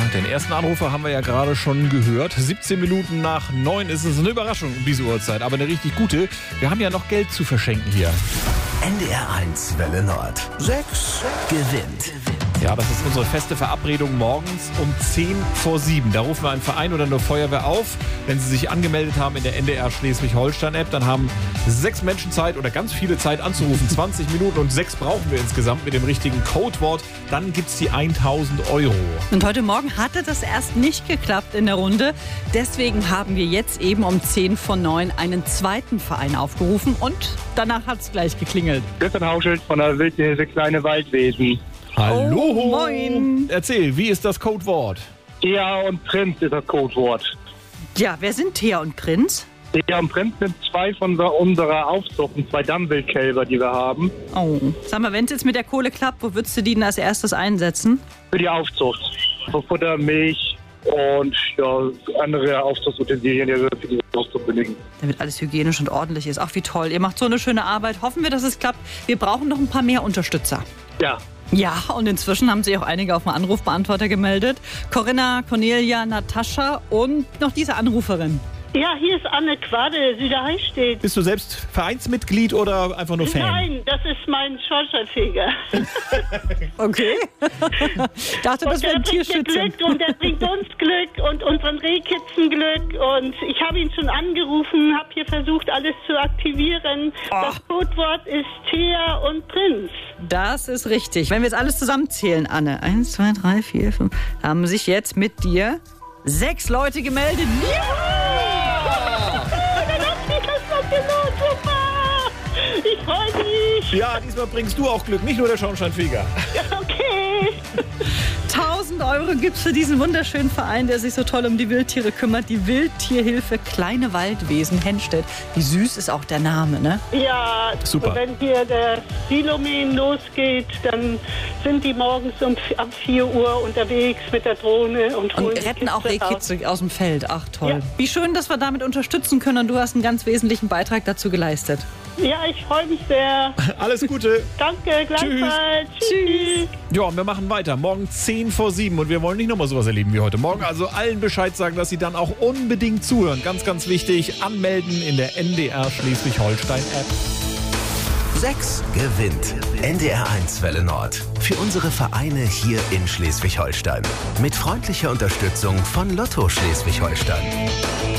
den ersten Anrufer haben wir ja gerade schon gehört. 17 Minuten nach 9 ist es eine Überraschung um diese Uhrzeit, aber eine richtig gute. Wir haben ja noch Geld zu verschenken hier. NDR 1 Welle Nord. 6 gewinnt. Ja, das ist unsere feste Verabredung morgens um 10 vor 7. Da rufen wir einen Verein oder eine Feuerwehr auf. Wenn sie sich angemeldet haben in der NDR Schleswig-Holstein-App, dann haben 6 Menschen Zeit oder ganz viele Zeit anzurufen. 20 Minuten und 6 brauchen wir insgesamt mit dem richtigen Codewort. Dann gibt's die 1000 Euro. Und heute Morgen hatte das erst nicht geklappt in der Runde. Deswegen haben wir jetzt eben um 10 vor 9 einen zweiten Verein aufgerufen und danach hat's gleich geklingelt. Stefan Hauschild von der Wildhilfe Kleine Waldwesen. Hallo. Oh, moin. Erzähl, wie ist das Codewort? Thea und Prinz ist das Codewort. Ja, wer sind Thea und Prinz? Thea und Prinz sind 2 von unserer Aufzucht, 2 Dammwildkälber, die wir haben. Oh. Sag mal, wenn es jetzt mit der Kohle klappt, wo würdest du die denn als erstes einsetzen? Für die Aufzucht. Für Futter, Milch und andere Aufzuchtsutensilien, die wir für die Aufzucht benötigen. Damit alles hygienisch und ordentlich ist. Ach, wie toll. Ihr macht so eine schöne Arbeit. Hoffen wir, dass es klappt. Wir brauchen noch ein paar mehr Unterstützer. Ja. Ja, und inzwischen haben sich auch einige auf den Anrufbeantworter gemeldet. Corinna, Cornelia, Natascha und noch diese Anruferin. Ja, hier ist Anne Quade, Süderheistedt. Bist du selbst Vereinsmitglied oder einfach nur Fan? Nein, das ist mein Schornsteinfeger. Okay. Dachte, das wäre ein Tierschützer. Glück und der bringt uns Glück und unseren Rehkitzen Glück. Und ich habe ihn schon angerufen, habe hier versucht, alles zu aktivieren. Das Codewort ist Thea und Prinz. Das ist richtig. Wenn wir jetzt alles zusammenzählen, Anne. 1, 2, 3, 4, 5. Haben sich jetzt mit dir 6 Leute gemeldet. Ich freue mich. Ja, diesmal bringst du auch Glück, nicht nur der Schornsteinfeger. Okay. 1000 Euro gibt's für diesen wunderschönen Verein, der sich so toll um die Wildtiere kümmert. Die Wildtierhilfe Kleine Waldwesen Hennstedt. Wie süß ist auch der Name, ne? Ja, Super. Wenn hier der Silomähen losgeht, dann sind die morgens ab 4 Uhr unterwegs mit der Drohne und holen die retten auch Kitze raus. Rehkitze aus dem Feld. Ach toll. Ja. Wie schön, dass wir damit unterstützen können und du hast einen ganz wesentlichen Beitrag dazu geleistet. Ja, ich freue mich sehr. Alles Gute. Danke, gleichfalls. Tschüss. Ja, und wir machen weiter. Morgen 10 vor 7 und wir wollen nicht nochmal sowas erleben wie heute Morgen. Also allen Bescheid sagen, dass sie dann auch unbedingt zuhören. Ganz, ganz wichtig, anmelden in der NDR Schleswig-Holstein-App. 6 gewinnt. NDR 1 Welle Nord. Für unsere Vereine hier in Schleswig-Holstein. Mit freundlicher Unterstützung von Lotto Schleswig-Holstein.